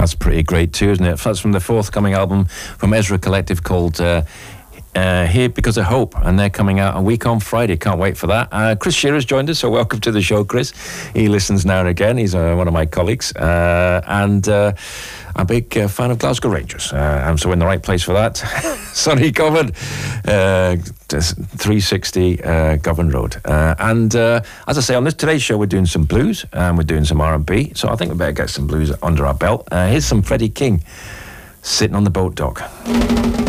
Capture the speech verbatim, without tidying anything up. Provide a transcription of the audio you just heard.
That's pretty great too, isn't it? That's from the forthcoming album from Ezra Collective called uh, uh, Here Because of Hope, and they're coming out a week on Friday. Can't wait for that. Uh, Chris Shearer's joined us, so welcome to the show, Chris. He listens now and again. He's uh, one of my colleagues, uh, and uh, a big uh, fan of Glasgow Rangers. Uh, I'm so in the right place for that. Sonny Govan, uh, three sixty uh, Govan Road. Uh, and uh, as I say, on this today's show, we're doing some blues and we're doing some R and B. So I think we better get some blues under our belt. Uh, here's some Freddie King, Sitting on the Boat Dock.